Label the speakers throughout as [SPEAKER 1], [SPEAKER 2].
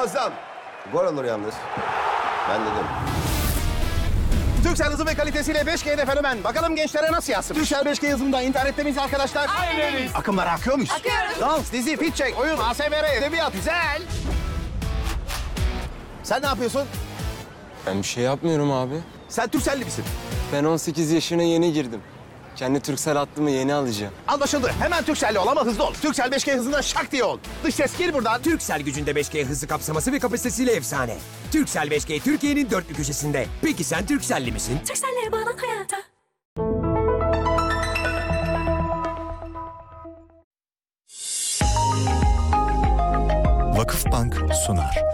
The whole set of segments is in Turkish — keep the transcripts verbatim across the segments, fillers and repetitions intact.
[SPEAKER 1] Muazzam. Gol olur yalnız. Ben dedim. Turkcell hızı ve kalitesiyle beş G'de fenomen. Bakalım gençlere nasıl yazsın? Turkcell beş G hızında internette miyiz arkadaşlar?
[SPEAKER 2] Aynen.
[SPEAKER 1] Akımlara akıyor muyuz?
[SPEAKER 2] Akıyoruz.
[SPEAKER 1] Dans, dizi, pitch check, oyun, A S M R, edebiyat. Güzel. Sen ne yapıyorsun?
[SPEAKER 3] Ben bir şey yapmıyorum abi.
[SPEAKER 1] Sen Turkcell'li misin?
[SPEAKER 3] Ben on sekiz yaşına yeni girdim. Kendi Turkcell hattımı yeni alacağım.
[SPEAKER 1] Anlaşıldı. Hemen Turkcell'li ol ama hızlı ol. Turkcell beş G hızında şak diye ol. Dış ses gir buradan.
[SPEAKER 4] Turkcell gücünde beş G hızı kapsaması ve kapasitesiyle efsane. Turkcell beş G Türkiye'nin dörtlü köşesinde. Peki sen Turkcell'li misin?
[SPEAKER 2] Turkcell'leri bağlan hayata.
[SPEAKER 5] Vakıfbank sunar.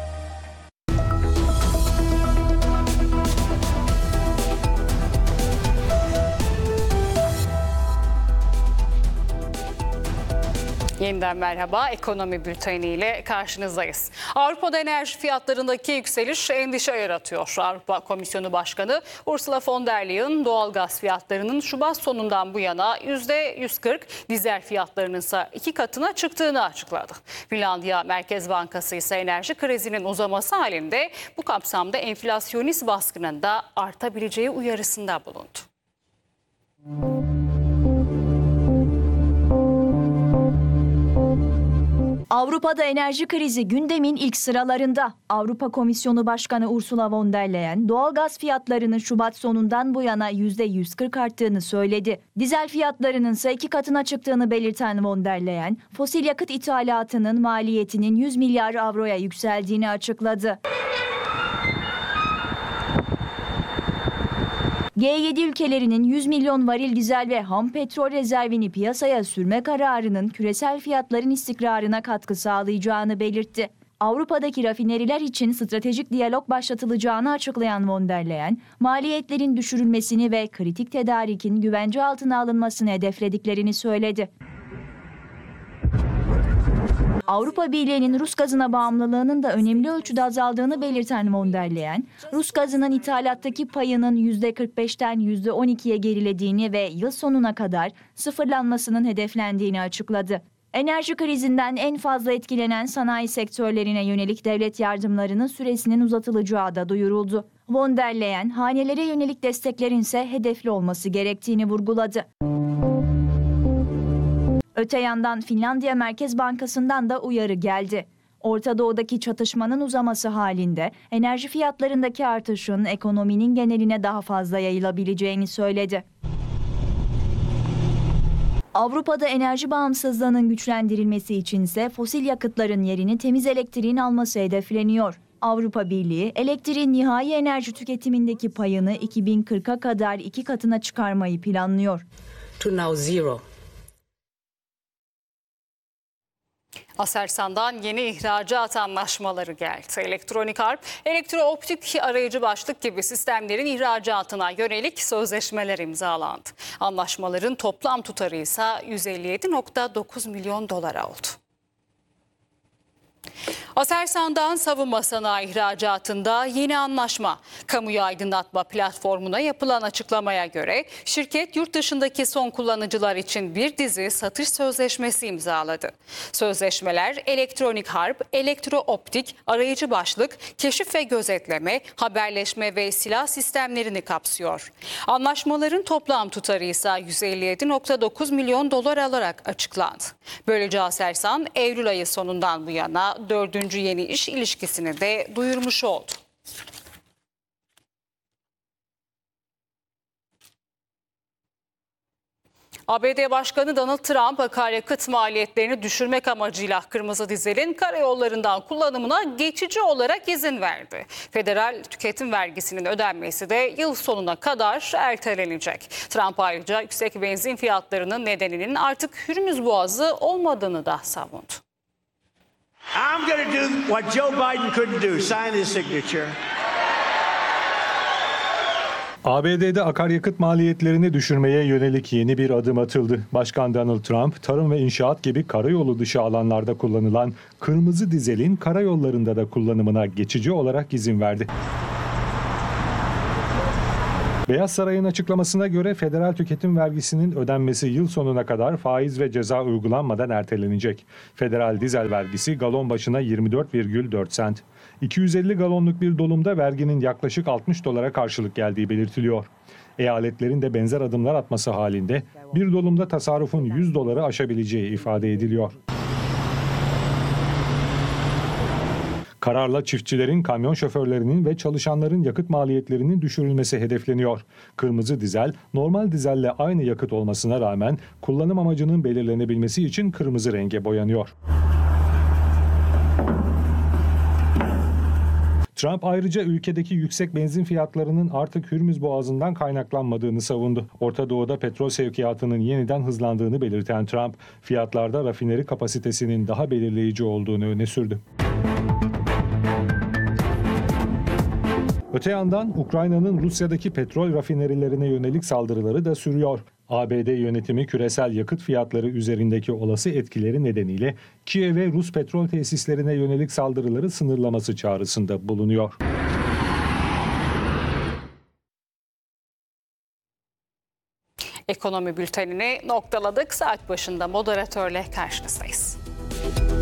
[SPEAKER 6] Yeniden merhaba. Ekonomi bülteni ile karşınızdayız. Avrupa'da enerji fiyatlarındaki yükseliş endişe yaratıyor. Avrupa Komisyonu Başkanı Ursula von der Leyen doğalgaz fiyatlarının Şubat sonundan bu yana yüzde yüz kırk, dizel fiyatlarının ise iki katına çıktığını açıkladı. Finlandiya Merkez Bankası ise enerji krizinin uzaması halinde bu kapsamda enflasyonist baskının da artabileceği uyarısında bulundu.
[SPEAKER 7] Avrupa'da enerji krizi gündemin ilk sıralarında. Avrupa Komisyonu Başkanı Ursula von der Leyen, doğalgaz fiyatlarının Şubat sonundan bu yana yüzde yüz kırk arttığını söyledi. Dizel fiyatlarının ise iki katına çıktığını belirten von der Leyen, fosil yakıt ithalatının maliyetinin yüz milyar avroya yükseldiğini açıkladı. G yedi ülkelerinin yüz milyon varil dizel ve ham petrol rezervini piyasaya sürme kararının küresel fiyatların istikrarına katkı sağlayacağını belirtti. Avrupa'daki rafineriler için stratejik diyalog başlatılacağını açıklayan von der Leyen, maliyetlerin düşürülmesini ve kritik tedarikin güvence altına alınmasını hedeflediklerini söyledi. Avrupa Birliği'nin Rus gazına bağımlılığının da önemli ölçüde azaldığını belirten von der Leyen, Rus gazının ithalattaki payının yüzde kırk beşten yüzde on ikiye gerilediğini ve yıl sonuna kadar sıfırlanmasının hedeflendiğini açıkladı. Enerji krizinden en fazla etkilenen sanayi sektörlerine yönelik devlet yardımlarının süresinin uzatılacağı da duyuruldu. Von der Leyen, hanelere yönelik desteklerin ise hedefli olması gerektiğini vurguladı. Öte yandan Finlandiya Merkez Bankası'ndan da uyarı geldi. Orta Doğu'daki çatışmanın uzaması halinde enerji fiyatlarındaki artışın ekonominin geneline daha fazla yayılabileceğini söyledi. Avrupa'da enerji bağımsızlığının güçlendirilmesi içinse fosil yakıtların yerini temiz elektriğin alması hedefleniyor. Avrupa Birliği, elektriğin nihai enerji tüketimindeki payını iki bin kırka kadar iki katına çıkarmayı planlıyor.
[SPEAKER 8] To now zero.
[SPEAKER 6] Aselsan'dan yeni ihracat anlaşmaları geldi. Elektronik harp, elektrooptik arayıcı başlık gibi sistemlerin ihracatına yönelik sözleşmeler imzalandı. Anlaşmaların toplam tutarı ise yüz elli yedi virgül dokuz milyon dolara oldu. Aselsan'dan savunma sanayi ihracatında yeni anlaşma. Kamuyu aydınlatma platformuna yapılan açıklamaya göre şirket yurt dışındaki son kullanıcılar için bir dizi satış sözleşmesi imzaladı. Sözleşmeler elektronik harp, elektrooptik, arayıcı başlık, keşif ve gözetleme, haberleşme ve silah sistemlerini kapsıyor. Anlaşmaların toplam tutarı ise yüz elli yedi virgül dokuz milyon dolar alarak açıklandı. Böylece Aselsan Eylül ayı sonundan bu yana dördüncü yeni iş ilişkisini de duyurmuş oldu. A B D Başkanı Donald Trump akaryakıt maliyetlerini düşürmek amacıyla kırmızı dizelin karayollarından kullanımına geçici olarak izin verdi. Federal tüketim vergisinin ödenmesi de yıl sonuna kadar ertelenecek. Trump ayrıca yüksek benzin fiyatlarının nedeninin artık Hürmüz Boğazı olmadığını da savundu.
[SPEAKER 9] I'm going to do what Joe Biden couldn't do, sign his signature.
[SPEAKER 10] A B D'de akaryakıt maliyetlerini düşürmeye yönelik yeni bir adım atıldı. Başkan Donald Trump, tarım ve inşaat gibi karayolu dışı alanlarda kullanılan kırmızı dizelin karayollarında da kullanımına geçici olarak izin verdi. Beyaz Saray'ın açıklamasına göre federal tüketim vergisinin ödenmesi yıl sonuna kadar faiz ve ceza uygulanmadan ertelenecek. Federal dizel vergisi galon başına yirmi dört virgül dört sent. iki yüz elli galonluk bir dolumda verginin yaklaşık altmış dolara karşılık geldiği belirtiliyor. Eyaletlerin de benzer adımlar atması halinde bir dolumda tasarrufun yüz doları aşabileceği ifade ediliyor. Kararla çiftçilerin, kamyon şoförlerinin ve çalışanların yakıt maliyetlerinin düşürülmesi hedefleniyor. Kırmızı dizel, normal dizelle aynı yakıt olmasına rağmen kullanım amacının belirlenebilmesi için kırmızı renge boyanıyor. Trump ayrıca ülkedeki yüksek benzin fiyatlarının artık Hürmüz Boğazı'ndan kaynaklanmadığını savundu. Orta Doğu'da petrol sevkiyatının yeniden hızlandığını belirten Trump, fiyatlarda rafineri kapasitesinin daha belirleyici olduğunu öne sürdü. Öte yandan Ukrayna'nın Rusya'daki petrol rafinerilerine yönelik saldırıları da sürüyor. A B D yönetimi küresel yakıt fiyatları üzerindeki olası etkileri nedeniyle Kiev'e Rus petrol tesislerine yönelik saldırıları sınırlaması çağrısında bulunuyor.
[SPEAKER 6] Ekonomi bültenini noktaladık. Saat başında moderatörle karşınızdayız.